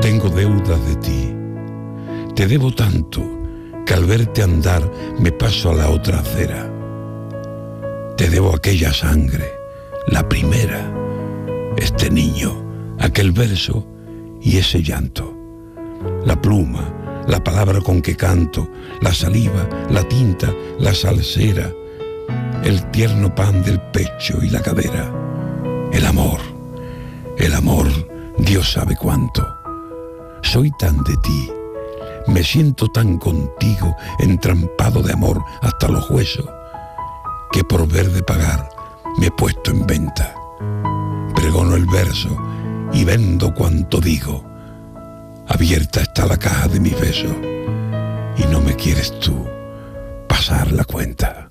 Tengo deudas de ti. Te debo tanto que al verte andar me paso a la otra acera. Te debo aquella sangre, la primera, este niño, aquel verso y ese llanto. La pluma, la palabra con que canto, la saliva, la tinta, la salsera, el tierno pan del pecho y la cadera. El amor, Dios sabe cuánto. Soy tan de ti, me siento tan contigo, entrampado de amor hasta los huesos, que por ver de pagar me he puesto en venta. Pregono el verso y vendo cuanto digo. Abierta está la caja de mis besos y no me quieres tú pasar la cuenta.